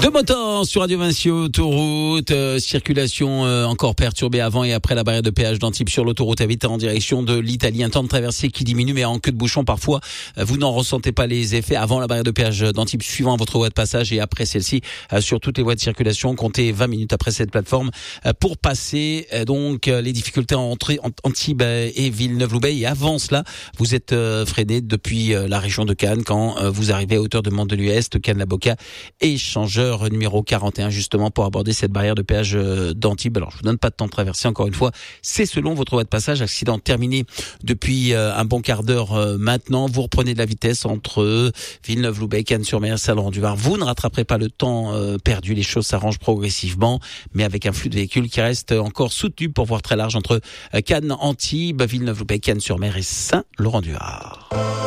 De motos sur Radio Vinci autoroute, circulation encore perturbée avant et après la barrière de péage d'Antibes sur l'autoroute A8 en direction de l'Italie. Un temps de traversée qui diminue mais en queue de bouchon parfois. Vous n'en ressentez pas les effets avant la barrière de péage d'Antibes suivant votre voie de passage et après celle-ci sur toutes les voies de circulation. Comptez 20 minutes après cette plateforme pour passer donc les difficultés en entrée Antibes et Villeneuve-Loubet. Et avant cela, vous êtes freiné depuis la région de Cannes quand vous arrivez à hauteur de Mandelieu-Est, Cannes-la-Boca et échangeur numéro 41 justement pour aborder cette barrière de péage d'Antibes. Alors je vous donne pas de temps de traverser encore une fois, c'est selon votre voie de passage. Accident terminé depuis un bon quart d'heure maintenant. Vous reprenez de la vitesse entre Villeneuve-Loubet, Cannes-sur-Mer, Saint-Laurent-du-Var. Vous ne rattraperez pas le temps perdu, les choses s'arrangent progressivement mais avec un flux de véhicules qui reste encore soutenu pour voir très large entre Cannes, Antibes, Villeneuve-Loubet, Cannes-sur-Mer et Saint-Laurent-du-Var.